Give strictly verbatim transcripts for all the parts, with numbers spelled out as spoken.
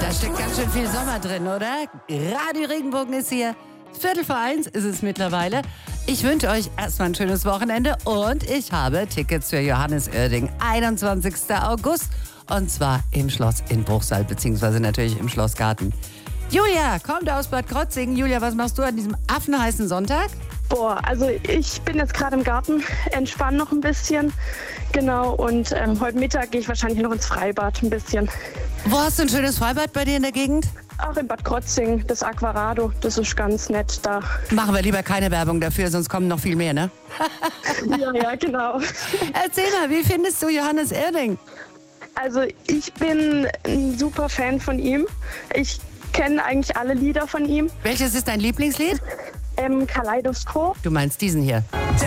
Da steckt ganz schön viel Sommer drin, oder? Radio Regenbogen ist hier. Viertel vor eins ist es mittlerweile. Ich wünsche euch erstmal ein schönes Wochenende und ich habe Tickets für Johannes Oerding, einundzwanzigsten August. Und zwar im Schloss in Bruchsal, beziehungsweise natürlich im Schlossgarten. Julia kommt aus Bad Krotzingen. Julia, was machst du an diesem affenheißen Sonntag? Boah, also ich bin jetzt gerade im Garten, entspanne noch ein bisschen. Genau, und ähm, heute Mittag gehe ich wahrscheinlich noch ins Freibad ein bisschen. Wo hast du ein schönes Freibad bei dir in der Gegend? Auch in Bad Krotzingen, das Aquarado, das ist ganz nett da. Machen wir lieber keine Werbung dafür, sonst kommen noch viel mehr, ne? Ja, ja, genau. Erzähl mal, wie findest du Johannes Oerding? Also ich bin ein super Fan von ihm. Ich kenne eigentlich alle Lieder von ihm. Welches ist dein Lieblingslied? Ähm, Kaleidoskop. Du meinst diesen hier.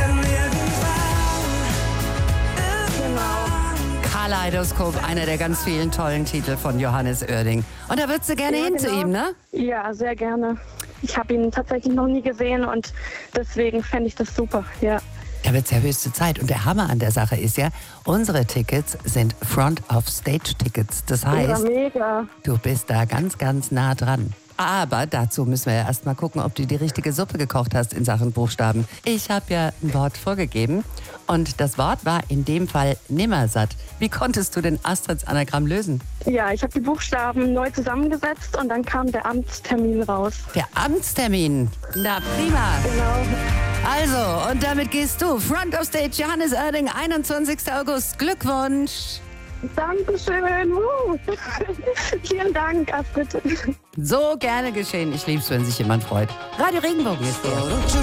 Kaleidoskop, einer der ganz vielen tollen Titel von Johannes Oerding. Und da würdest du gerne Ja, hin genau. zu ihm, ne? Ja, sehr gerne. Ich habe ihn tatsächlich noch nie gesehen und deswegen fände ich das super, ja. Da wird's ja höchste Zeit. Und der Hammer an der Sache ist ja, unsere Tickets sind Front-of-Stage-Tickets. Das Ja, heißt, mega. du bist da ganz, ganz nah dran. Aber dazu müssen wir ja erst mal gucken, ob du die richtige Suppe gekocht hast in Sachen Buchstaben. Ich habe ja ein Wort vorgegeben und das Wort war in dem Fall nimmersatt. Wie konntest du den Astrids Anagramm lösen? Ja, ich habe die Buchstaben neu zusammengesetzt und dann kam der Amtstermin raus. Der Amtstermin. Na prima. Genau. Also, und damit gehst du. Front of Stage, Johannes Oerding, einundzwanzigsten August. Glückwunsch. Dankeschön. Uh. Vielen Dank, Astrid. So gerne geschehen. Ich lieb's, wenn sich jemand freut. Radio Regenbogen ist hier.